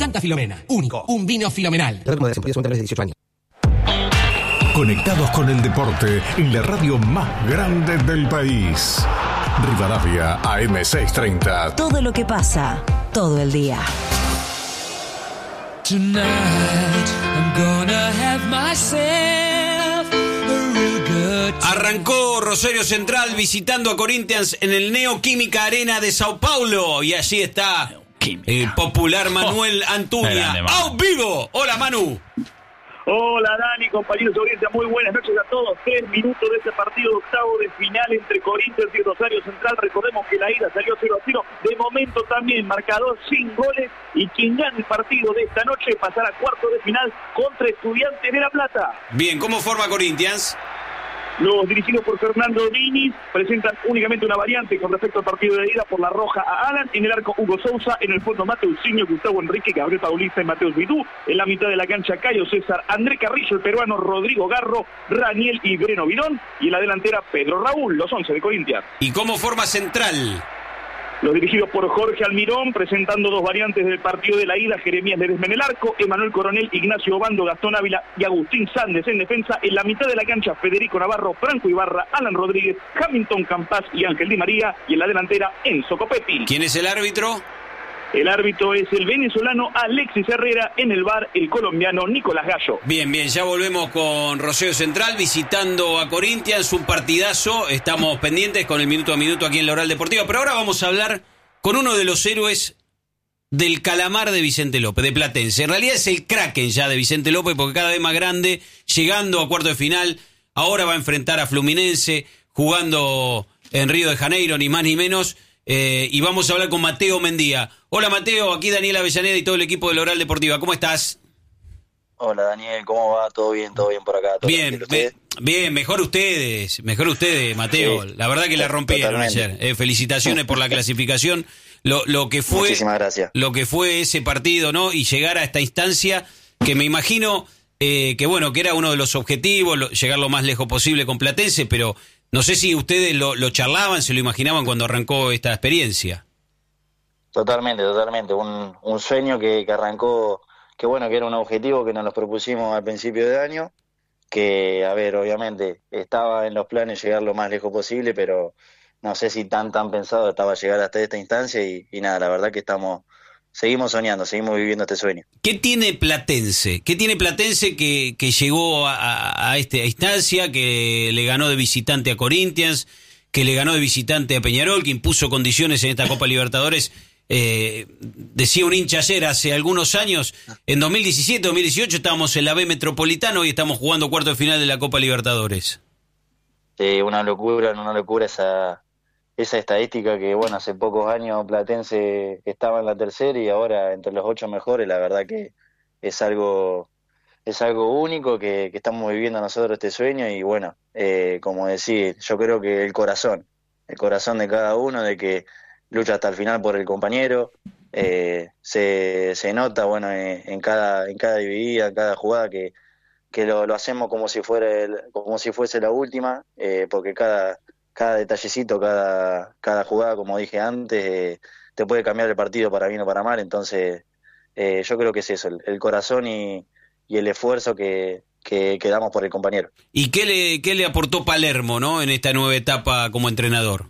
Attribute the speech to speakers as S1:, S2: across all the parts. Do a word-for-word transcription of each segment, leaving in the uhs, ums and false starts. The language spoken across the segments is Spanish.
S1: Santa Filomena, único, un vino filomenal. dieciocho años.
S2: Conectados con el deporte en la radio más grande del país. Rivadavia A M seiscientos treinta.
S3: Todo lo que pasa, todo el día.
S4: Tonight I'm gonna have myself a real good time.
S5: Arrancó Rosario Central visitando a Corinthians en el Neoquímica Arena de Sao Paulo y allí está el popular Manuel oh, Antuña. ¡A vivo! Hola, Manu.
S6: Hola Dani, compañeros de audiencia, muy buenas noches a todos. Tres minutos de este partido de octavo de final entre Corinthians y Rosario Central. Recordemos que la ida salió cero a cero. De momento también marcador sin goles. Y quien gane el partido de esta noche pasará a cuarto de final contra Estudiantes de La Plata.
S5: Bien, ¿cómo forma Corinthians?
S6: Los dirigidos por Fernando Diniz presentan únicamente una variante con respecto al partido de ida por la roja a Alan, en el arco Hugo Sousa, en el fondo Mateusinho, Gustavo Enrique, Gabriel Paulista y Mateus Vidú, en la mitad de la cancha Cayo César, André Carrillo, el peruano, Rodrigo Garro, Raniel y Breno Vidón, y en la delantera Pedro Raúl, los once de Corinthians.
S5: ¿Y cómo forma Central?
S6: Los dirigidos por Jorge Almirón, presentando dos variantes del partido de la ida: Jeremías Ledesma en el arco, Emanuel Coronel, Ignacio Obando, Gastón Ávila y Agustín Sández en defensa. En la mitad de la cancha, Federico Navarro, Franco Ibarra, Alan Rodríguez, Hamilton Campas y Ángel Di María. Y en la delantera, Enzo Copetti.
S5: ¿Quién es el árbitro?
S6: El árbitro es el venezolano Alexis Herrera, en el V A R el colombiano Nicolás Gallo.
S5: Bien, bien, ya volvemos con Rosario Central visitando a Corinthians, un partidazo, estamos pendientes con el minuto a minuto aquí en la Oral Deportiva, pero ahora vamos a hablar con uno de los héroes del calamar de Vicente López, de Platense. En realidad es el Kraken ya de Vicente López, porque cada vez más grande, llegando a cuarto de final, ahora va a enfrentar a Fluminense, jugando en Río de Janeiro, ni más ni menos. Eh, y vamos a hablar con Mateo Mendía. Hola Mateo, aquí Daniel Avellaneda y todo el equipo de la Oral Deportiva. ¿Cómo estás?
S7: Hola Daniel, ¿cómo va? ¿Todo bien? ¿Todo bien por acá? ¿Todo
S5: bien, me, bien, mejor ustedes, mejor ustedes, Mateo. Sí, la verdad que la rompieron totalmente ayer. Eh, felicitaciones por la clasificación. Lo, lo que fue,
S7: muchísimas gracias.
S5: Lo que fue ese partido, ¿no? Y llegar a esta instancia que me imagino eh, que bueno, que era uno de los objetivos, lo, llegar lo más lejos posible con Platense, pero no sé si ustedes lo, lo charlaban, se lo imaginaban cuando arrancó esta experiencia.
S7: Totalmente, totalmente. Un, un sueño que, que arrancó, que bueno, que era un objetivo que nos lo propusimos al principio de año, que, a ver, obviamente, estaba en los planes llegar lo más lejos posible, pero no sé si tan, tan pensado estaba llegar hasta esta instancia y, y nada, la verdad que estamos... Seguimos soñando, seguimos viviendo este sueño.
S5: ¿Qué tiene Platense? ¿Qué tiene Platense que, que llegó a, a, a esta instancia, que le ganó de visitante a Corinthians, que le ganó de visitante a Peñarol, que impuso condiciones en esta Copa Libertadores? Eh, decía un hincha ayer, hace algunos años, en dos mil diecisiete, dos mil dieciocho estábamos en la B Metropolitano y estamos jugando cuarto de final de la Copa Libertadores.
S7: Sí, una locura, una locura esa... esa estadística que, bueno, hace pocos años Platense estaba en la tercera y ahora entre los ocho mejores. La verdad que es algo es algo único que, que estamos viviendo nosotros este sueño y, bueno, eh, como decía, yo creo que el corazón, el corazón de cada uno, de que lucha hasta el final por el compañero, eh, se, se nota, bueno, en, en cada en cada dividida, en cada jugada que, que lo, lo hacemos como si fuera el, como si fuese la última, eh, porque cada cada detallecito, cada cada jugada, como dije antes, eh, te puede cambiar el partido para bien o para mal. Entonces eh, yo creo que es eso, el, el corazón y, y el esfuerzo que, que, que damos por el compañero.
S5: ¿Y qué le, qué le aportó Palermo, ¿no?, en esta nueva etapa como entrenador?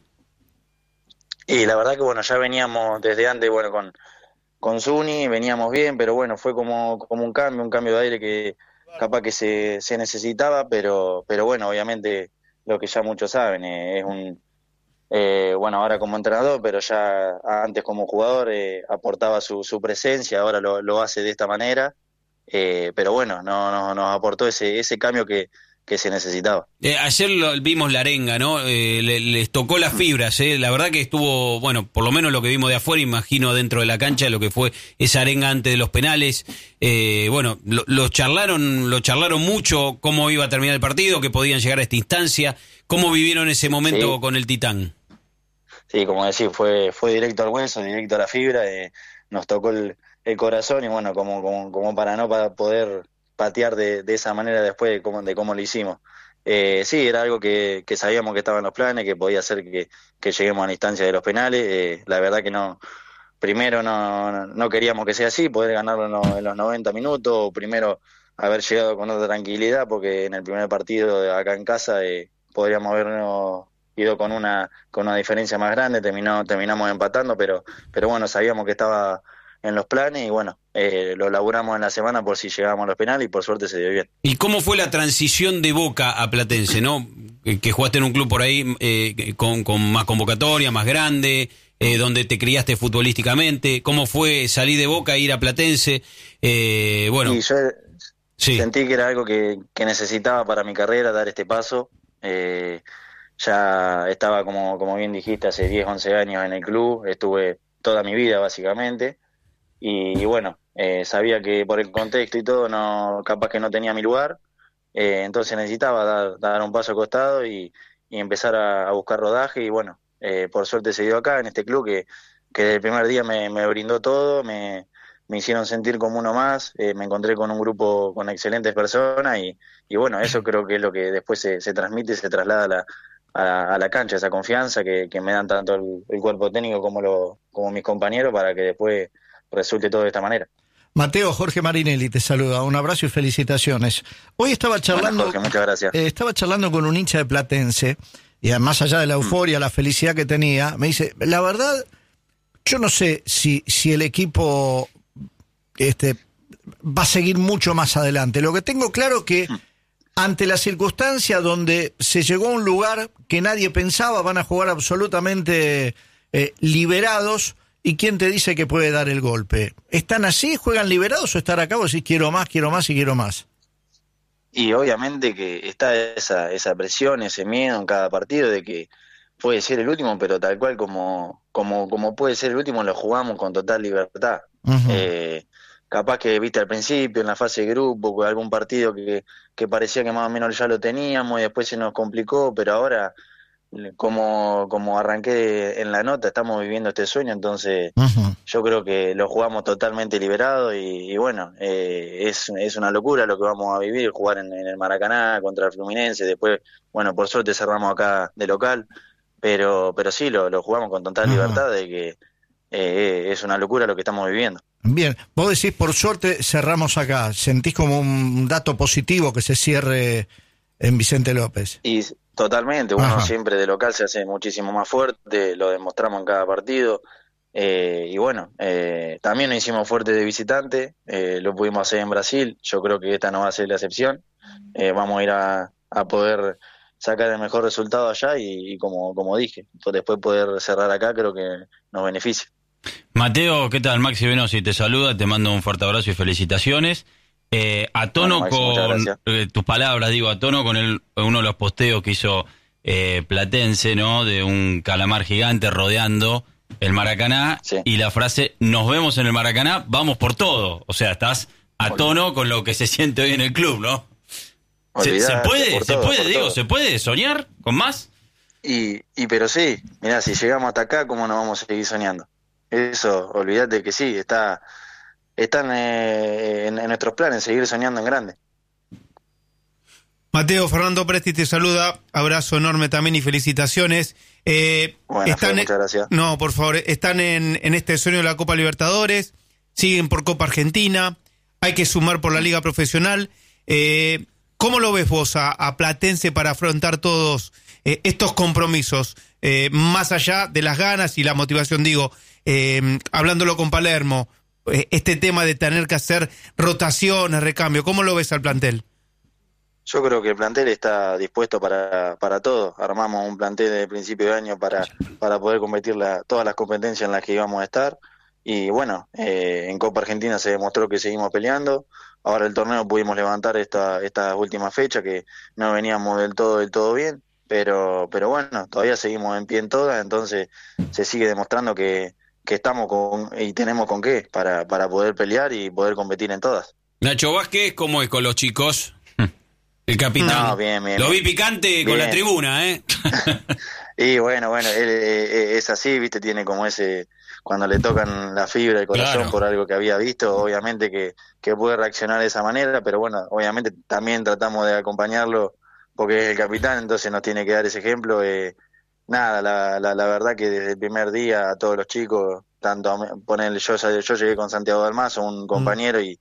S7: Y la verdad que bueno, ya veníamos desde antes, bueno, con, con Zuni, veníamos bien, pero bueno, fue como, como un cambio, un cambio de aire que capaz que se, se necesitaba, pero, pero bueno, obviamente lo que ya muchos saben, eh, es un, eh, bueno, ahora como entrenador, pero ya antes como jugador eh, aportaba su, su presencia, ahora lo, lo hace de esta manera, eh, pero bueno, no, no, nos aportó ese, ese cambio que, que se necesitaba.
S5: Eh, ayer lo, vimos la arenga, ¿no? Eh, le, les tocó las fibras, ¿eh? La verdad que estuvo, bueno, por lo menos lo que vimos de afuera, imagino dentro de la cancha, lo que fue esa arenga antes de los penales. Eh, bueno, lo, lo charlaron, lo charlaron mucho, cómo iba a terminar el partido, que podían llegar a esta instancia, cómo vivieron ese momento sí. con el Titán.
S7: Sí, como decís, fue, fue directo al hueso, directo a la fibra, eh, nos tocó el, el corazón y bueno, como, como, como para no para poder patear de, de esa manera después de cómo, de cómo lo hicimos. Eh, sí, era algo que, que sabíamos que estaba en los planes, que podía ser que, que lleguemos a la instancia de los penales. Eh, la verdad que no primero no, no queríamos que sea así, poder ganarlo en los, en los noventa minutos, o primero haber llegado con otra tranquilidad, porque en el primer partido de acá en casa eh, podríamos habernos ido con una con una diferencia más grande, terminó, terminamos empatando, pero pero bueno, sabíamos que estaba en los planes y bueno, eh, lo laburamos en la semana por si llegábamos a los penales y por suerte se dio bien.
S5: ¿Y cómo fue la transición de Boca a Platense, no? Que jugaste en un club por ahí eh, con, con más convocatoria, más grande, eh, donde te criaste futbolísticamente. ¿Cómo fue salir de Boca e ir a Platense? Eh, bueno,
S7: y yo
S5: sí.
S7: Sentí que era algo que, que necesitaba para mi carrera, dar este paso. Eh, ya estaba, como, como bien dijiste, hace diez, once años en el club, estuve toda mi vida básicamente, y, y bueno, eh, sabía que por el contexto y todo, no capaz que no tenía mi lugar, eh, entonces necesitaba dar, dar un paso al costado y, y empezar a, a buscar rodaje, y bueno, eh, por suerte se dio acá, en este club, que, que desde el primer día me, me brindó todo, me, me hicieron sentir como uno más, eh, me encontré con un grupo con excelentes personas, y, y bueno, eso creo que es lo que después se, se transmite y se traslada a la A, a la cancha, esa confianza que, que me dan tanto el, el cuerpo técnico como, lo, como mis compañeros, para que después resulte todo de esta manera.
S8: Mateo, Jorge Marinelli te saluda, un abrazo y felicitaciones. Hoy estaba charlando,
S7: bueno, Jorge, muchas gracias.
S8: Eh, estaba charlando con un hincha de Platense, y más allá de la euforia, mm. la felicidad que tenía, me dice, la verdad, yo no sé si, si el equipo este, va a seguir mucho más adelante. Lo que tengo claro que mm. ante la circunstancia donde se llegó a un lugar que nadie pensaba, van a jugar absolutamente eh, liberados, y ¿quién te dice que puede dar el golpe? ¿Están así? ¿Juegan liberados o estar acá vos decís quiero más, quiero más y quiero más?
S7: Y obviamente que está esa, esa presión, ese miedo en cada partido de que puede ser el último, pero tal cual como, como, como puede ser el último, lo jugamos con total libertad. Uh-huh. Eh, capaz que viste al principio, en la fase de grupo, con algún partido que, que parecía que más o menos ya lo teníamos y después se nos complicó, pero ahora, como, como arranqué en la nota, estamos viviendo este sueño, entonces uh-huh. yo creo que lo jugamos totalmente liberado y, y bueno, eh, es, es una locura lo que vamos a vivir, jugar en, en el Maracaná contra el Fluminense, después, bueno, por suerte cerramos acá de local, pero, pero sí, lo, lo jugamos con total uh-huh. libertad de que eh, es una locura lo que estamos viviendo.
S8: Bien, vos decís por suerte cerramos acá, ¿sentís como un dato positivo que se cierre en Vicente López?
S7: Y totalmente, uno
S8: Ajá.
S7: siempre de local se hace muchísimo más fuerte, lo demostramos en cada partido, eh, y bueno, eh, también nos hicimos fuerte de visitante, eh, lo pudimos hacer en Brasil, yo creo que esta no va a ser la excepción, eh, vamos a ir a, a poder sacar el mejor resultado allá y, y como, como dije, después poder cerrar acá creo que nos beneficia.
S5: Mateo, ¿qué tal? Maxi Venosi te saluda, te mando un fuerte abrazo y felicitaciones. Eh, a tono bueno, Maxi, con eh, tus palabras, digo, a tono con el, uno de los posteos que hizo eh, Platense, ¿no? De un calamar gigante rodeando el Maracaná, sí. Y la frase, nos vemos en el Maracaná, vamos por todo. O sea, estás a tono con lo que se siente hoy en el club, ¿no? ¿Se, ¿Se puede, se todo, puede, digo, todo. se puede soñar con más?
S7: Y, y pero sí, mirá, si llegamos hasta acá, ¿cómo no vamos a seguir soñando? Eso, olvídate que sí, está están eh, en, en nuestros planes, seguir soñando en grande.
S9: Mateo, Fernando Presti te saluda, abrazo enorme también y felicitaciones. Eh,
S7: bueno,
S9: están,
S7: muchas gracias.
S9: No, por favor, están en, en este sueño de la Copa Libertadores, siguen por Copa Argentina, hay que sumar por la Liga Profesional. Eh, ¿Cómo lo ves vos a, a Platense para afrontar todos eh, estos compromisos? Eh, más allá de las ganas y la motivación, digo, eh, hablándolo con Palermo, eh, este tema de tener que hacer rotaciones, recambio, ¿cómo lo ves al plantel?
S7: Yo creo que el plantel está dispuesto para, para todo. Armamos un plantel de principio de año para, para poder competir la, todas las competencias en las que íbamos a estar. Y bueno, eh, en Copa Argentina se demostró que seguimos peleando. Ahora el torneo pudimos levantar esta, esta última fecha que no veníamos del todo del todo bien. Pero, pero bueno, todavía seguimos en pie en todas, entonces se sigue demostrando que, que estamos con y tenemos con qué para, para poder pelear y poder competir en todas.
S5: Nacho Vázquez, ¿cómo es con los chicos? El capitán.
S7: No, bien, bien.
S5: Lo vi picante bien. Con la tribuna, ¿eh?
S7: Y bueno, bueno, él, él es así, viste, tiene como ese, cuando le tocan la fibra del corazón claro. Por algo que había visto, obviamente que, que puede reaccionar de esa manera, pero bueno, obviamente también tratamos de acompañarlo porque es el capitán, entonces nos tiene que dar ese ejemplo. Eh, nada, la, la, la verdad que desde el primer día a todos los chicos tanto, ponerle yo, yo llegué con Santiago Dalmazo, un compañero, mm. y,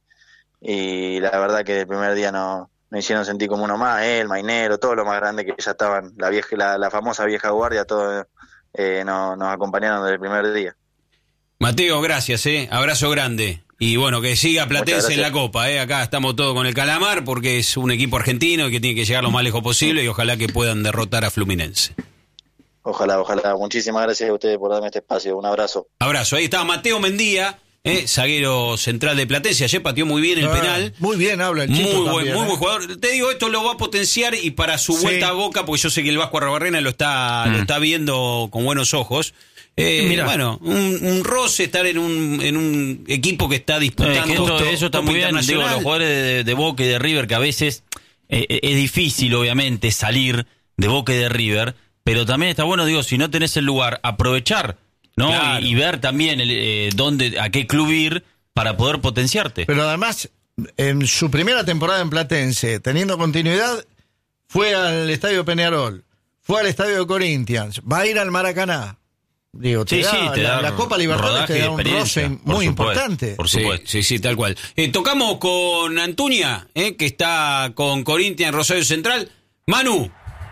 S7: y la verdad que el primer día no, me hicieron sentir como uno más, él, Mainero, todos los más grandes que ya estaban, la vieja, la, la famosa vieja guardia, todos eh, nos, nos acompañaron desde el primer día.
S5: Mateo, gracias, eh, abrazo grande. Y bueno, que siga Platense en la Copa, ¿eh? Acá estamos todos con el Calamar porque es un equipo argentino y que tiene que llegar lo más lejos posible y ojalá que puedan derrotar a Fluminense.
S7: Ojalá, ojalá. Muchísimas gracias a ustedes por darme este espacio. Un abrazo.
S5: Abrazo. Ahí está Mateo Mendía, eh, zaguero central de Platense. Ayer pateó muy bien el ah, penal.
S8: Muy bien habla el chico
S5: Muy buen,
S8: también,
S5: muy
S8: ¿eh?
S5: buen jugador. Te digo, esto lo va a potenciar y para su
S9: Sí.
S5: vuelta a Boca, porque yo sé que el Vasco Arrobarrena lo está, mm. lo está viendo con buenos ojos. Eh,
S10: Mirá.
S5: Bueno, un, un roce, estar en un, en un equipo que está disputando.
S10: Eh, que esto-
S5: Copa
S10: eso está muy bien. Digo,
S5: Internacional.
S10: los jugadores de, de Boca y de River, que a veces eh, eh, es difícil, obviamente, salir de Boca y de River, pero también está bueno, digo, si no tenés el lugar, aprovechar, ¿no?
S5: Claro.
S10: Y, y ver también el, eh, dónde, a qué club ir para poder potenciarte.
S8: Pero además, en su primera temporada en Platense, teniendo continuidad, fue al Estadio Peñarol, fue al Estadio Corinthians, va a ir al Maracaná. Digo, te
S10: Sí,
S8: da,
S10: sí, te
S8: la,
S10: da
S8: la Copa Libertadores
S10: rodaje
S8: te
S10: y
S8: da un
S10: experiencia,
S8: roce
S10: por
S8: muy
S10: supuesto,
S8: importante.
S10: por
S5: Sí,
S10: supuesto.
S5: sí, sí, tal cual. Eh, tocamos con Antuña, eh, que está con Corinthians, Rosario Central. Manu.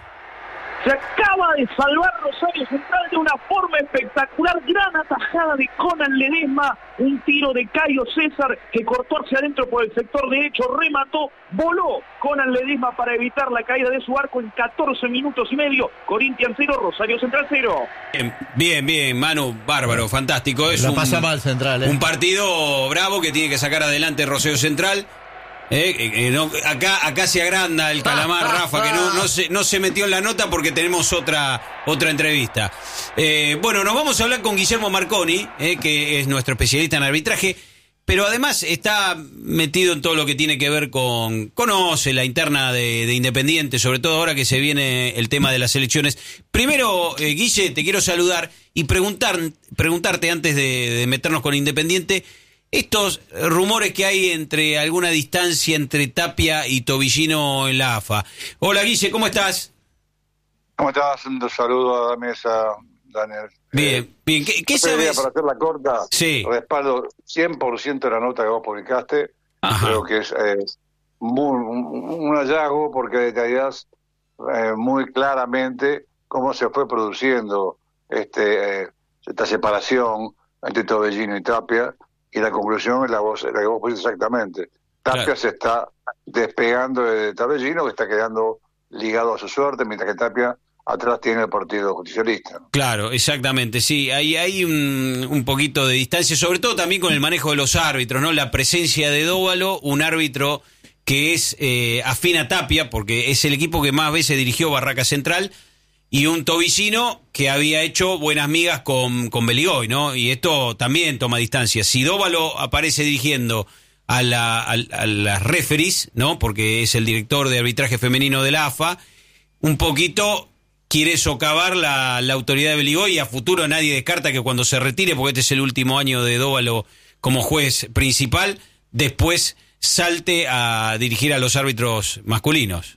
S6: Se acaba de salvar Rosario Central de una forma espectacular, gran atajada de Conan Ledesma, un tiro de Caio César que cortó hacia adentro por el sector derecho, remató, voló Conan Ledesma para evitar la caída de su arco en catorce minutos y medio. Corinthians cero, Rosario Central cero.
S5: Bien, bien, bien, Manu, bárbaro, fantástico. Es
S8: La
S5: un,
S8: pasa mal Central, ¿eh?
S5: un partido bravo que tiene que sacar adelante Rosario Central. Eh, eh, eh, no, acá, acá se agranda el Calamar, Rafa, que no, no, se, no se metió en la nota porque tenemos otra, otra entrevista. Eh, bueno, nos vamos a hablar con Guillermo Marconi, eh, que es nuestro especialista en arbitraje, pero además está metido en todo lo que tiene que ver con... Conoce la interna de, de Independiente, sobre todo ahora que se viene el tema de las elecciones. Primero, eh, Guille, te quiero saludar y preguntar, preguntarte antes de, de meternos con Independiente... Estos rumores que hay entre alguna distancia entre Tapia y Tobillino en la A F A. Hola Guille, ¿cómo estás?
S11: ¿Cómo estás? Un saludo a la mesa, Daniel.
S5: Bien,
S11: Eh,
S5: bien. ¿Qué, qué
S11: yo te diría,
S5: sabes?
S11: para hacer la corta,
S5: Sí.
S11: respaldo cien por ciento de la nota que vos publicaste.
S5: Ajá.
S11: Creo que es eh, muy, un, un hallazgo porque detallas eh, muy claramente cómo se fue produciendo este eh, esta separación entre Tobillino y Tapia. Y la conclusión es la, voz, la que vos pusiste exactamente. Tapia
S5: Claro.
S11: se está despegando de Tobillino, que está quedando ligado a su suerte, mientras que Tapia atrás tiene el Partido Justicialista.
S5: Claro, exactamente, sí. Hay, hay un, un poquito de distancia, sobre todo también con el manejo de los árbitros, ¿no? La presencia de Dóvalo, un árbitro que es eh, afín a Tapia, porque es el equipo que más veces dirigió Barraca Central, y un Tobillino que había hecho buenas migas con, con Beligoy, ¿no? Y esto también toma distancia. Si Dóvalo aparece dirigiendo a, la, a, a las referees, ¿no? Porque es el director de arbitraje femenino de la A F A, un poquito quiere socavar la, la autoridad de Beligoy, y a futuro nadie descarta que cuando se retire, porque este es el último año de Dóvalo como juez principal, después salte a dirigir a los árbitros masculinos.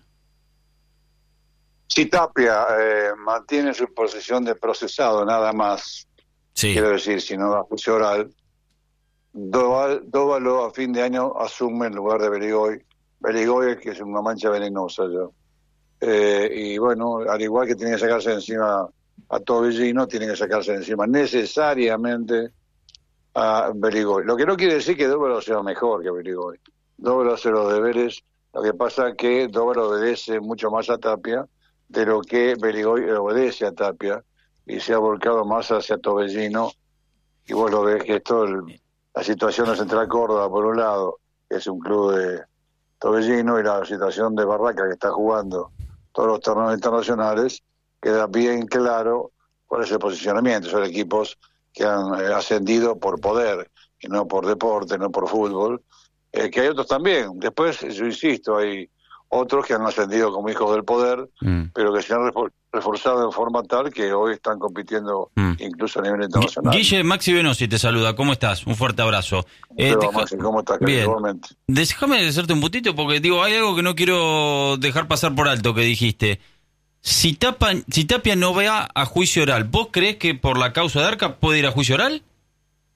S11: Si Tapia eh, mantiene su posición de procesado nada más,
S5: Sí.
S11: quiero decir, si no da juicio oral, Doval- Dóvalo a fin de año asume en lugar de Beligoy. Beligoy, que es una mancha venenosa ya. Eh, y bueno, al igual que tiene que sacarse de encima a Tobillino, tiene que sacarse de encima necesariamente a Beligoy. Lo que no quiere decir que Dóvalo sea mejor que Beligoy. Dóvalo hace los deberes, lo que pasa es que Dóvalo obedece mucho más a Tapia de lo que Beligoy obedece a Tapia, y se ha volcado más hacia Tobillino, y vos lo ves que esto, el, la situación de Central Córdoba, por un lado, que es un club de Tobillino, y la situación de Barraca, que está jugando todos los torneos internacionales, queda bien claro cuál es el posicionamiento. Son equipos que han eh, ascendido por poder, y no por deporte, no por fútbol, eh, que hay otros también. Después, yo insisto, hay otros que han ascendido como hijos del poder, mm. pero que se han refor- reforzado en forma tal que hoy están compitiendo mm. incluso a nivel internacional.
S10: Guille, Maxi Venosi te saluda, ¿cómo estás? Un fuerte abrazo.
S11: Eh, deja... Maxi, ¿cómo estás?
S10: Bien.
S11: Igualmente.
S10: Déjame hacerte un putito porque digo, hay algo que no quiero dejar pasar por alto que dijiste. Si, tapan, si Tapia no va a juicio oral, ¿vos creés que por la causa de Arca puede ir a juicio oral?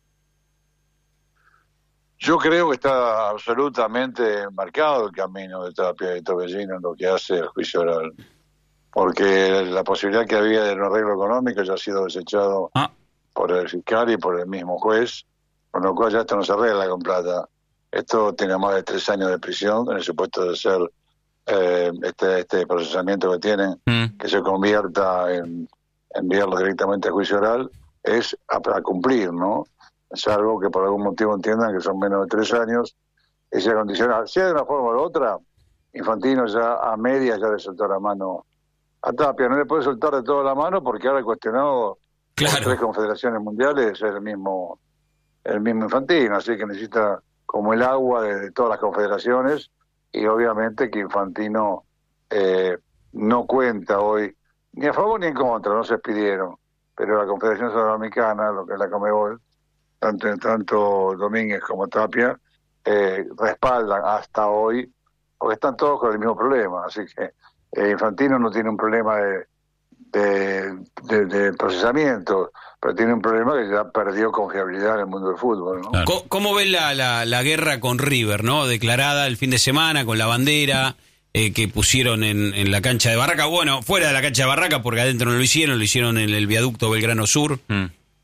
S11: Yo creo que está absolutamente marcado el camino de Tapia y Torbellino en lo que hace el juicio oral. Porque la posibilidad que había de un arreglo económico ya ha sido desechado ah. por el fiscal y por el mismo juez, con lo cual ya esto no se arregla con plata. Esto tiene más de tres años de prisión en el supuesto de ser eh, este, este procesamiento que tienen, mm. que se convierta en enviarlo directamente a juicio oral, es a, a cumplir, ¿no? Es algo que por algún motivo entiendan que son menos de tres años y sea condicional. Si hay de una forma u otra, Infantino ya a medias ya le soltó la mano a Tapia. No le puede soltar de toda la mano porque ahora el cuestionado claro. por tres confederaciones mundiales es el mismo, el mismo Infantino, así que necesita como el agua de, de todas las confederaciones y obviamente que Infantino eh, no cuenta hoy ni a favor ni en contra, no se despidieron, pero la Confederación Sudamericana, lo que es la Conmebol, tanto, tanto Domínguez como Tapia, eh, respaldan hasta hoy, porque están todos con el mismo problema, así que eh, Infantino no tiene un problema de, de, de, de procesamiento, pero tiene un problema que ya perdió confiabilidad en el mundo del fútbol, ¿no?
S5: Claro. ¿Cómo ven la, la, la guerra con River, no? Declarada el fin de semana con la bandera eh, que pusieron en, en la cancha de Barraca, bueno, fuera de la cancha de Barraca, porque adentro no lo hicieron, lo hicieron en el viaducto Belgrano Sur. Mm.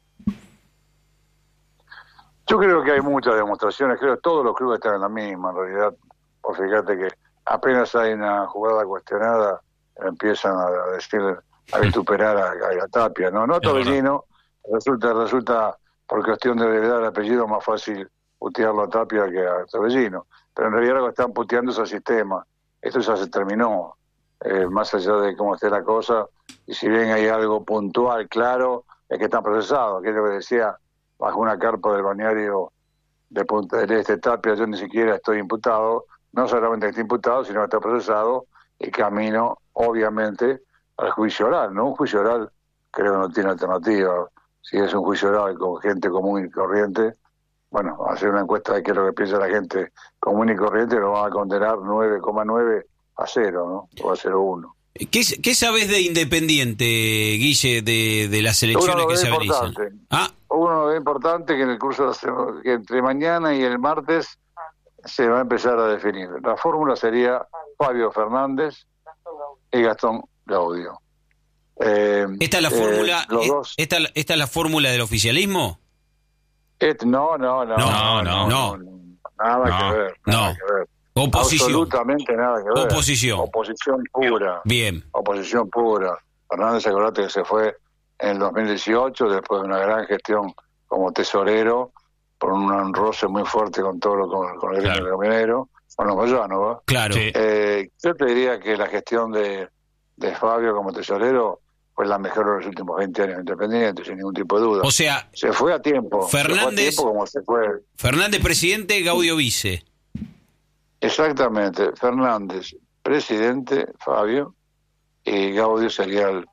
S11: Yo creo que hay muchas demostraciones, creo que todos los clubes están en la misma, en realidad, pues fíjate que apenas hay una jugada cuestionada, empiezan a decir, a vituperar a, a, a Tapia, ¿no? No a Torbellino, resulta, resulta por cuestión de brevedad del apellido más fácil putearlo a Tapia que a Torbellino, pero en realidad lo que están puteando es al sistema, esto ya se terminó, eh, más allá de cómo esté la cosa, y si bien hay algo puntual, claro, es que están procesados, que es lo que decía, bajo una carpa del balneario de Punta del Este, Tapia, yo ni siquiera estoy imputado, no solamente que estoy imputado, sino que está procesado y camino, obviamente, al juicio oral, ¿no? Un juicio oral creo que no tiene alternativa. Si es un juicio oral con gente común y corriente, bueno, hacer una encuesta de qué es lo que piensa la gente común y corriente, lo van a condenar nueve coma nueve a cero, ¿no? O a cero coma uno.
S5: ¿Qué, ¿Qué sabes de Independiente, Guille, de, de las elecciones que se avenizan?
S11: Ah. Uno es importante que en el curso de la semana, que entre mañana y el martes se va a empezar a definir. La fórmula sería Fabio Fernández y Gastón Gaudio. Eh,
S5: ¿Esta es la fórmula?
S11: Eh, dos,
S5: ¿esta, ¿Esta es la fórmula del oficialismo?
S11: Et, no, no, no,
S5: no, no, no,
S11: no, no, nada
S5: no,
S11: que ver, nada
S5: no.
S11: que ver.
S5: Oposición.
S11: Absolutamente nada que ver.
S5: Oposición.
S11: Oposición pura.
S5: Bien.
S11: Oposición pura. Fernández, acordate que se fue en el dos mil dieciocho, después de una gran gestión como tesorero, por un roce muy fuerte con todo lo, con, con el gremio claro. camionero, con los Moyano, ¿va?
S5: Claro.
S11: Eh, yo te diría que la gestión de, de Fabio como tesorero fue la mejor de los últimos veinte años Independiente, sin ningún tipo de duda.
S5: O sea,
S11: se fue a tiempo.
S5: Fernández,
S11: se fue a tiempo como se fue.
S5: Fernández presidente, Gaudio vice.
S11: Exactamente, Fernández presidente, Fabio, y Gaudio sería el...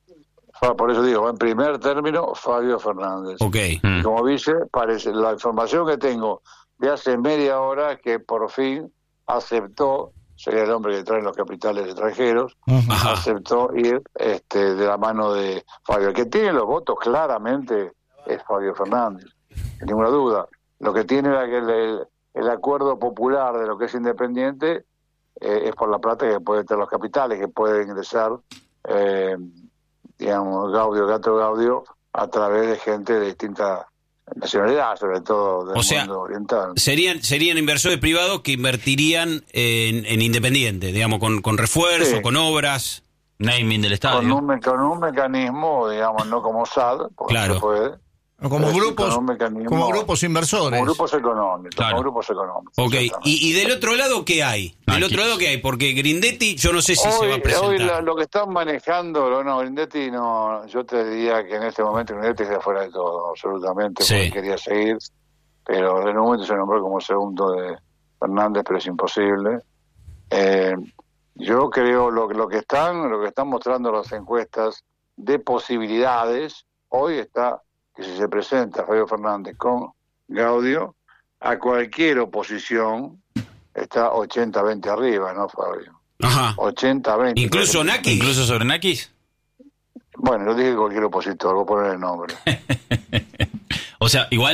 S11: Por eso digo, en primer término, Fabio Fernández.
S5: Ok.
S11: Mm. Como vice, parece, la información que tengo de hace media hora es que por fin aceptó, sería el hombre que trae los capitales extranjeros, Ajá. aceptó ir este, de la mano de Fabio. El que tiene los votos claramente es Fabio Fernández, sin ninguna duda. Lo que tiene el, el, el acuerdo popular de lo que es Independiente eh, es por la plata que pueden tener los capitales, que pueden ingresar... Eh, digamos, Gaudio, Gato Gaudio, a través de gente de distintas nacionalidades, sobre todo del
S5: o sea,
S11: mundo oriental.
S5: Serían serían inversores privados que invertirían en, en Independiente, digamos, con, con refuerzo, sí. con obras, naming del estadio.
S11: Con un, con un mecanismo, digamos, no como S A D, porque
S5: claro.
S11: no se puede.
S8: Como grupos, como grupos inversores.
S11: Como grupos económicos, claro. como grupos económicos.
S5: Ok, ¿Y, y del otro lado qué hay? Del Aquí. otro lado qué hay? Porque Grindetti, yo no sé si
S11: hoy,
S5: se va a presentar.
S11: Hoy la, lo que están manejando, no, Grindetti no, yo te diría que en este momento Grindetti está fuera de todo, absolutamente, sí. porque quería seguir, pero en un momento se nombró como segundo de Fernández, pero es imposible. Eh, yo creo lo, lo que están, lo que están mostrando las encuestas de posibilidades, hoy está que si se presenta Fabio Fernández con Gaudio, a cualquier oposición está ochenta veinte arriba, ¿no, Fabio?
S5: Ajá.
S11: ochenta veinte.
S5: ¿Incluso Nakis?
S10: ¿Incluso sobre Nakis?
S11: Bueno, yo dije cualquier opositor, voy a poner el nombre.
S10: O sea, igual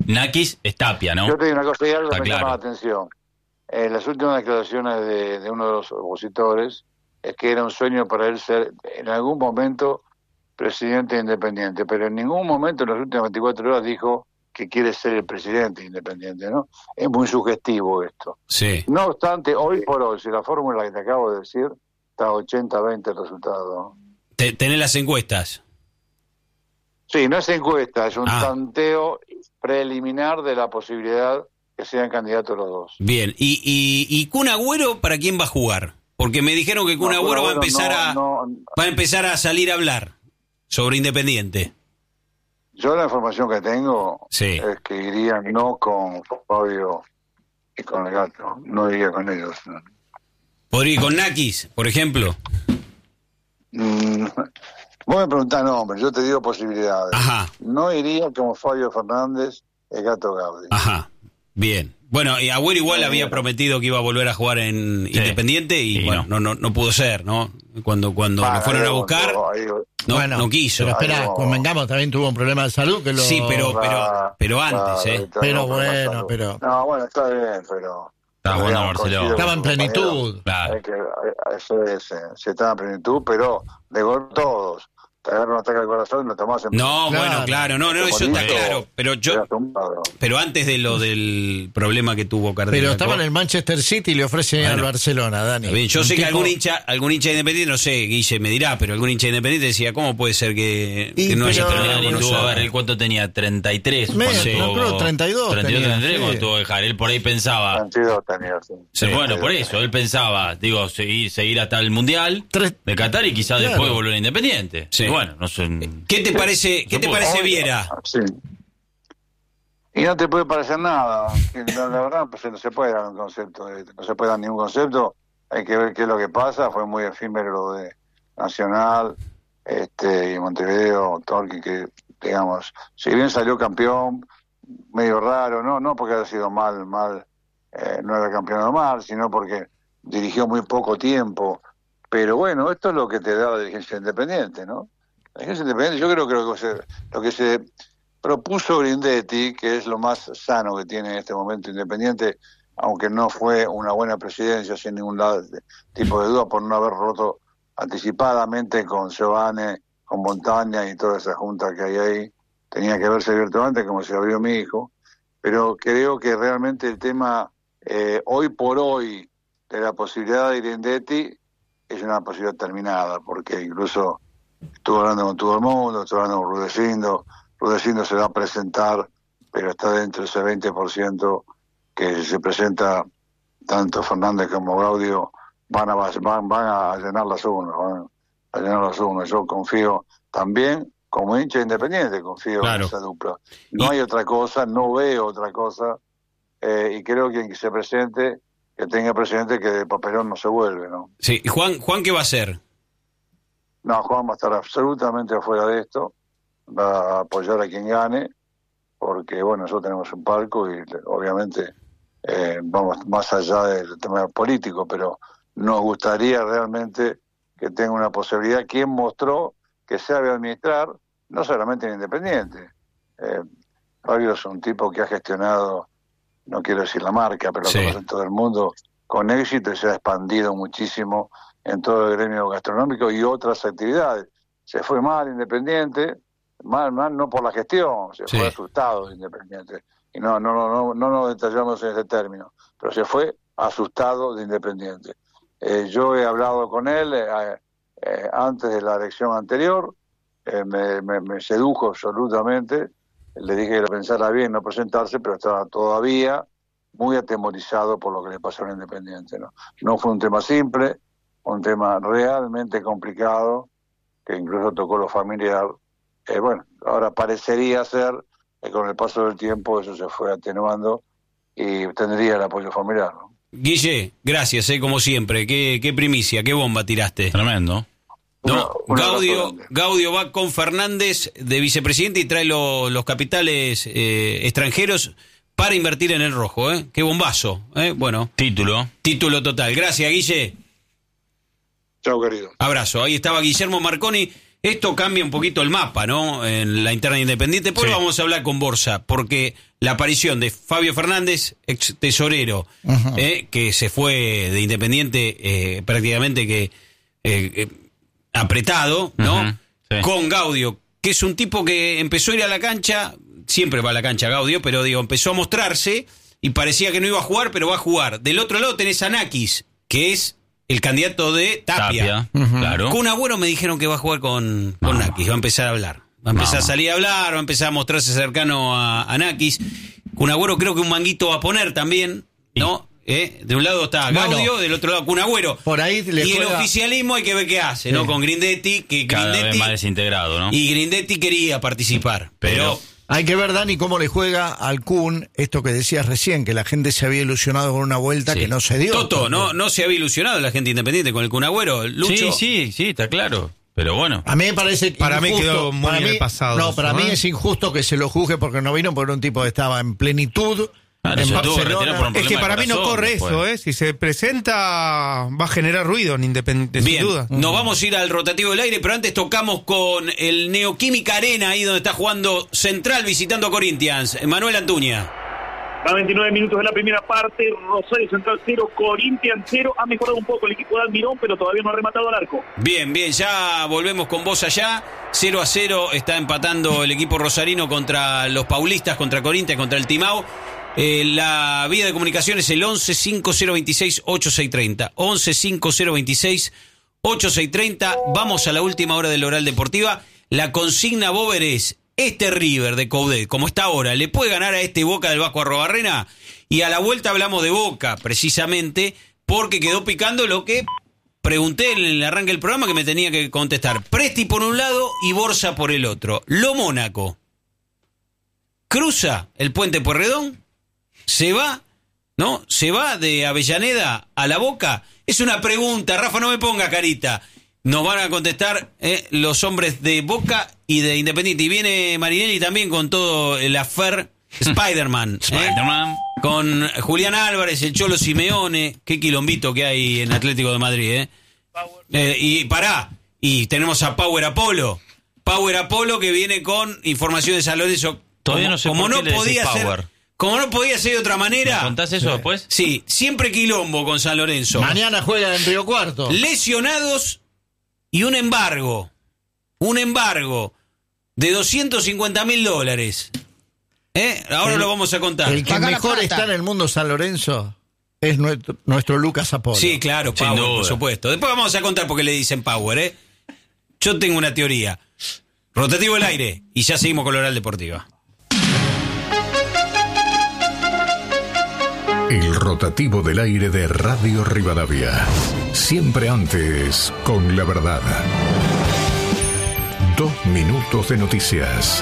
S10: Nakis es Tapia, ¿no?
S11: Yo te digo una cosa y algo
S10: Está
S11: me
S10: claro.
S11: llama la atención. En las últimas declaraciones de, de uno de los opositores es que era un sueño para él ser en algún momento presidente independiente, pero en ningún momento en las últimas veinticuatro horas dijo que quiere ser el presidente independiente, ¿no? Es muy sugestivo esto.
S5: Sí.
S11: No obstante, hoy por hoy, si la fórmula que te acabo de decir está ochenta veinte el resultado.
S5: Te- tenés las encuestas.
S11: Sí, no es encuesta, es un
S5: Ah.
S11: tanteo preliminar de la posibilidad que sean candidatos los dos.
S5: Bien. ¿Y, y, y Kun Agüero para quién va a jugar? Porque me dijeron que Kun
S11: No,
S5: Agüero va a
S11: Kun
S5: empezar
S11: Agüero
S5: a
S11: no, no.
S5: va a empezar a salir a hablar sobre Independiente.
S11: Yo la información que tengo
S5: Sí.
S11: es que iría no con Fabio y con el Gato, no iría con ellos. ¿no?
S5: ¿Podría ir con Nakis, por ejemplo?
S11: Mm, vos me preguntás nombres, yo te digo posibilidades.
S5: Ajá.
S11: No iría como Fabio Fernández, el Gato Gaudi.
S5: Ajá. Bien. Bueno, y Agüero igual había prometido que iba a volver a jugar en
S10: Sí.
S5: Independiente y,
S10: Y
S5: bueno, no. No, no pudo ser, ¿no? Cuando cuando
S11: Ah,
S5: lo fueron a
S11: ahí
S5: buscar,
S11: volvió, ahí-
S5: no,
S8: Bueno,
S5: no quiso.
S8: Pero espera,
S11: Ahí no.
S8: convengamos, también tuvo un problema de salud que lo...
S5: Sí, pero pero
S11: Ah,
S5: pero antes,
S11: claro,
S5: ¿eh?
S11: está
S8: Pero
S11: bien,
S8: bueno,
S11: pasado.
S8: pero-
S11: No, bueno, está bien, pero...
S10: Estaba jugando en
S11: digamos,
S10: Barcelona.
S11: coincido
S8: Estaba
S11: con
S8: en
S11: tu compañero.
S8: plenitud.
S10: Claro.
S11: Hay que, hay- eso es, eh, se estaba en plenitud, pero de gol todos. Te agarra un ataque al corazón y lo tomás en...
S5: No,
S8: Claro.
S5: bueno, claro, no, no, eso está
S11: Bonito.
S5: claro. Pero yo,
S11: Quedas tumbado.
S5: pero antes de lo del problema que tuvo Cardíaco.
S8: Pero estaba en el Manchester City y le ofrecen ir
S5: Bueno.
S8: al Barcelona, Dani.
S5: Está bien, yo
S8: Un
S5: sé que
S8: tipo-
S5: algún hincha, algún hincha independiente, no sé, Guille me dirá, pero algún hincha independiente decía, ¿cómo puede ser que,
S8: Y
S5: que no haya
S8: pero-
S5: terminado con
S10: Él tuvo, a ver,
S5: nosotros?
S10: ¿él cuánto tenía? treinta y tres.
S8: Me-
S10: cuando
S5: Sí.
S8: no,
S10: tuvo-
S8: creo treinta y dos
S10: treinta y dos,
S8: tenía,
S10: treinta y tres
S8: sí.
S10: cuando tuvo que dejar. Él por ahí pensaba.
S11: veintidós tenía, sí.
S10: Sí, bueno, por eso, él pensaba, digo, seguir, seguir hasta el Mundial
S8: Tres-
S10: de Qatar y quizás
S8: Claro.
S10: después volver a Independiente.
S5: Sí.
S10: Y bueno, no sé.
S5: ¿Qué te parece, qué
S10: No
S5: te
S10: puedo.
S5: parece
S11: Hoy-
S5: Viera?
S11: Sí. Y no te puede parecer nada. Que La, la verdad, pues no se puede dar un concepto, de- no se puede dar ningún concepto. Hay que ver qué es lo que pasa. Fue muy efímero lo de Nacional este y Montevideo, Torque, que digamos, si bien salió campeón, medio raro, no no porque haya sido mal, mal, eh, no era campeón normal, sino porque dirigió muy poco tiempo. Pero bueno, esto es lo que te da la dirigencia independiente, ¿no? La dirigencia independiente, yo creo que lo que se, lo que se propuso Grindetti, que es lo más sano que tiene en este momento Independiente, aunque no fue una buena presidencia sin ningún lado, tipo de duda por no haber roto anticipadamente con Giovanni, con Montaña y toda esa junta que hay ahí, tenía que verse virtualmente como se abrió mi hijo, pero creo que realmente el tema eh, hoy por hoy de la posibilidad de Grindetti es una posibilidad terminada, porque incluso estuve hablando con todo el mundo, estuve hablando con Rudecindo, Rudecindo se va a presentar, pero está dentro de ese veinte por ciento que se presenta tanto Fernández como Gaudio, van a, van, van a llenar las urnas, van a llenar las urnas. Yo confío también, como hincha independiente, confío
S5: Claro.
S11: en esa dupla. No
S5: Y-
S11: hay otra cosa, no veo otra cosa, eh, y creo que quien se presente, que tenga presente que de papelón no se vuelve, ¿no?
S5: Sí, ¿y Juan, Juan qué va a hacer?
S11: No, Juan va a estar absolutamente afuera de esto, va a apoyar a quien gane, porque bueno, nosotros tenemos un palco y obviamente eh, vamos más allá del tema político, pero nos gustaría realmente que tenga una posibilidad. Quien mostró que sabe administrar, no solamente en Independiente. Eh, Fabio es un tipo que ha gestionado, no quiero decir la marca, pero
S5: Sí.
S11: lo conoce en todo el mundo, con éxito, y se ha expandido muchísimo en todo el gremio gastronómico y otras actividades. Se fue mal Independiente, mal, mal no por la gestión, se
S5: Sí.
S11: fue asustado Independiente. Y no, no, no, no, no nos detallamos en ese término, pero se fue asustado de Independiente. Eh, yo he hablado con él eh, eh, antes de la elección anterior, eh, me, me, me sedujo absolutamente, le dije que lo pensara bien no presentarse, pero estaba todavía muy atemorizado por lo que le pasó al Independiente, ¿no? No fue un tema simple, un tema realmente complicado, que incluso tocó lo familiar. Eh, bueno, ahora parecería ser que con el paso del tiempo eso se fue atenuando y tendría el apoyo familiar, ¿no?
S5: Guille, gracias, eh, como siempre. Qué, qué primicia, qué bomba tiraste.
S10: Tremendo.
S5: No,
S11: Una- una
S5: Gaudio,
S11: razón.
S5: Gaudio va con Fernández de vicepresidente y trae lo- los capitales eh, extranjeros para invertir en el rojo, ¿eh? Qué bombazo, ¿eh? Bueno,
S10: Título.
S5: título total. Gracias, Guille.
S11: Chao, querido.
S5: Abrazo. Ahí estaba Guillermo Marconi. Esto cambia un poquito el mapa, ¿no? En la interna independiente. Después
S10: Sí.
S5: vamos a hablar con Borsa, porque la aparición de Fabio Fernández, ex tesorero,
S8: Ajá.
S5: eh, que se fue de Independiente eh, prácticamente que eh, eh, apretado, ¿no?
S10: Ujú, sí.
S5: Con Gaudio, que es un tipo que empezó a ir a la cancha, siempre va a la cancha Gaudio, pero digo, empezó a mostrarse y parecía que no iba a jugar, pero va a jugar. Del otro lado tenés a Nakis, que es el candidato de Tapia.
S10: Tapia, uh-huh. Claro.
S5: Kun Agüero me dijeron que va a jugar con, con
S10: No.
S5: Nakis, va a empezar a hablar. Va a empezar
S10: No.
S5: a salir a hablar, va a empezar a mostrarse cercano a, a Nakis. Kun Agüero creo que un manguito va a poner también, ¿no? ¿Eh? De un lado está Gaudio,
S8: Bueno,
S5: del otro lado Kun Agüero.
S8: Por ahí le
S5: y el
S8: juega-
S5: oficialismo hay que ver qué hace, ¿no?
S8: Sí.
S5: Con Grindetti, que
S10: Cada vez
S5: Grindetti
S10: más desintegrado, ¿no?
S5: y Grindetti quería participar, pero,
S10: Pero-
S8: Hay que ver, Dani, cómo le juega al Kun esto que decías recién, que la gente se había ilusionado con una vuelta
S5: sí.
S8: que no se dio.
S5: Toto, no, no se había ilusionado la gente independiente con el Kun Agüero. Lucho,
S10: Sí, sí, sí, está claro. Pero bueno.
S8: A mí me parece
S9: Para mí
S8: injusto,
S9: quedó muy
S8: para
S9: en
S8: mí-
S9: el pasado
S8: No,
S9: eso,
S8: para mí
S9: ¿eh?
S8: es injusto que se lo juzgue porque no vino, porque era un tipo que estaba en plenitud.
S10: Claro,
S8: en
S10: se tuvo que retirar
S8: Barcelona.
S10: por un
S9: Es que
S10: problema
S9: para
S10: de
S9: mí no
S10: corazón,
S9: corre
S10: después.
S9: eso, ¿eh? Si se presenta, va a generar ruido en Independiente,
S5: bien,
S9: sin duda.
S5: nos vamos a ir al rotativo del aire, pero antes tocamos con el Neoquímica Arena, ahí donde está jugando Central visitando a Corinthians. Manuel Antuña.
S6: A veintinueve minutos de la primera parte, Rosario Central cero, Corinthians cero. Ha mejorado un poco el equipo de Almirón, pero todavía no ha rematado al arco.
S5: Bien, bien, ya volvemos con vos allá. cero a cero está empatando el equipo rosarino contra los paulistas, contra Corinthians, contra el Timao. Eh, la vía de comunicación es el once cinco cero veintiséis ochenta y seis treinta. once cinco cero veintiséis ochenta y seis treinta. Vamos a la última hora del Oral Deportiva. La consigna, Bober, es: este River de Coudet, como está ahora, ¿le puede ganar a este Boca del Vasco Arrobarrena? Y a la vuelta hablamos de Boca, precisamente, porque quedó picando lo que pregunté en el arranque del programa que me tenía que contestar. Presti por un lado y Borsa por el otro. Lo Mónaco cruza el puente Pueyrredón, se va, ¿no? Se va de Avellaneda a La Boca. Es una pregunta, Rafa, no me ponga carita. Nos van a contestar eh, los hombres de Boca y de Independiente. Y viene Marinelli también con todo el affair Spider-Man. ¿eh?
S10: Spider-Man.
S5: Con Julián Álvarez, el Cholo Simeone. Qué quilombito que hay en Atlético de Madrid, ¿eh? Eh, y pará, y tenemos a Power Apolo. Power Apolo que viene con información de San Lorenzo.
S10: Todavía
S5: Como-
S10: no sé
S5: como
S10: por qué
S5: no
S10: le decís
S5: podía ser,
S10: Power.
S5: Como no podía ser de otra manera.
S10: ¿Me contás eso después?
S5: Sí, siempre quilombo con San Lorenzo.
S8: Mañana juega en Río Cuarto.
S5: Lesionados y un embargo. Un embargo de doscientos cincuenta mil dólares. ¿Eh? Ahora
S8: El-
S5: lo vamos a contar.
S8: El que
S12: Paga la
S8: mejor
S12: plata.
S8: está en el mundo San Lorenzo es nuestro, nuestro Lucas Apolo.
S5: Sí, claro,
S10: Sin
S5: Power,
S10: duda.
S5: por supuesto. Después vamos a contar por qué le dicen Power, ¿eh? Yo tengo una teoría. Rotativo el aire y ya seguimos con la Oral Deportiva.
S2: El rotativo del aire de Radio Rivadavia. Siempre antes, con la verdad. Dos minutos de noticias.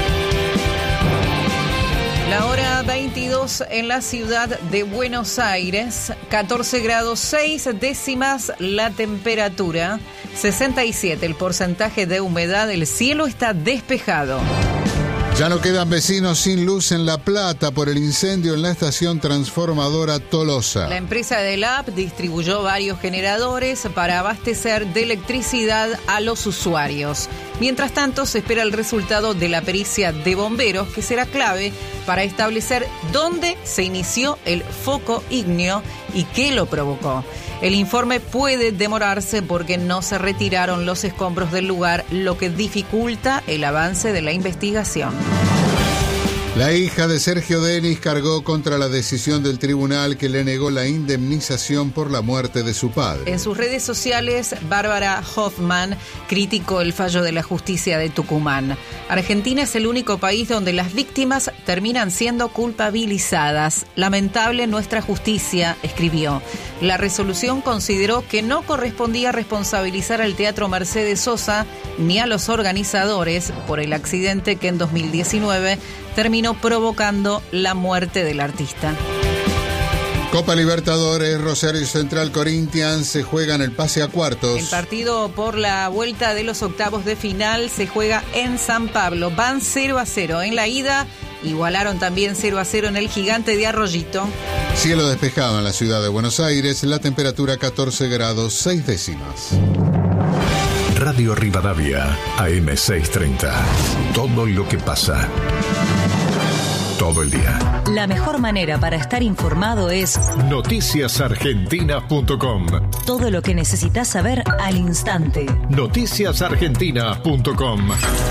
S12: La hora veintidós en la ciudad de Buenos Aires, catorce grados seis décimas la temperatura, sesenta y siete el porcentaje de humedad, el cielo está despejado.
S13: Ya no quedan vecinos sin luz en La Plata por el incendio en la estación transformadora Tolosa.
S12: La empresa de la A P distribuyó varios generadores para abastecer de electricidad a los usuarios. Mientras tanto, se espera el resultado de la pericia de bomberos, que será clave para establecer dónde se inició el foco ígneo y qué lo provocó. El informe puede demorarse porque no se retiraron los escombros del lugar, lo que dificulta el avance de la investigación.
S13: La hija de Sergio Denis cargó contra la decisión del tribunal que le negó la indemnización por la muerte de su padre.
S12: En sus redes sociales, Bárbara Hoffman criticó el fallo de la justicia de Tucumán. Argentina es el único país donde las víctimas terminan siendo culpabilizadas. Lamentable nuestra justicia, escribió. La resolución consideró que no correspondía responsabilizar al Teatro Mercedes Sosa ni a los organizadores por el accidente que en dos mil diecinueve terminó provocando la muerte del artista.
S13: Copa Libertadores, Rosario Central Corinthians se juegan el pase a cuartos.
S12: El partido por la vuelta de los octavos de final se juega en San Pablo. Van cero a cero en la ida. Igualaron también cero a cero en el Gigante de Arroyito.
S13: Cielo despejado en la ciudad de Buenos Aires, la temperatura catorce grados seis décimas.
S2: Radio Rivadavia, A M seiscientos treinta. Todo lo que pasa. todo el día.
S3: La mejor manera para estar informado es
S2: noticias argentinas punto com.
S3: todo lo que necesitas saber al instante.
S2: noticias argentinas punto com.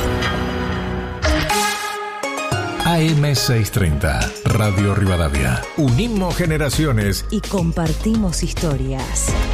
S2: A M seiscientos treinta, Radio Rivadavia. Unimos generaciones
S3: y compartimos historias.